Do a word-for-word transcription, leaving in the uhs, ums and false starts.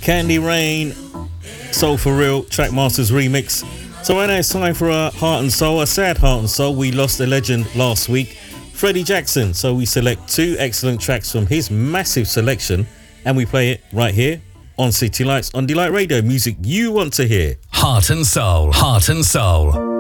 Candy Rain, Soul For Real, Trackmasters remix. So right now it's time for a heart and soul, a sad heart and soul. We lost a legend last week, Freddie Jackson. So we select two excellent tracks from his massive selection and we play it right here on City Lights on Delight Radio. Music you want to hear. Heart and soul, heart and soul.